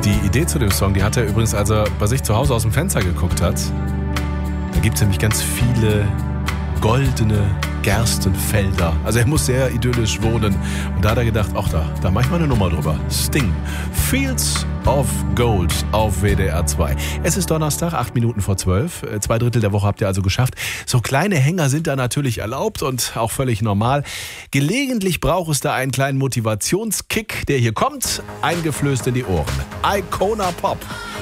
Die Idee zu dem Song, die hat er übrigens, als er bei sich zu Hause aus dem Fenster geguckt hat. Da gibt es nämlich ganz viele goldene Gerstenfelder. Also er muss sehr idyllisch wohnen. Und da hat er gedacht, ach da mach ich mal eine Nummer drüber. Sting. Fields of Gold auf WDR 2. Es ist Donnerstag, 8:08. 2 Drittel der Woche habt ihr also geschafft. So kleine Hänger sind da natürlich erlaubt und auch völlig normal. Gelegentlich braucht es da einen kleinen Motivationskick, der hier kommt, eingeflößt in die Ohren. Icona Pop.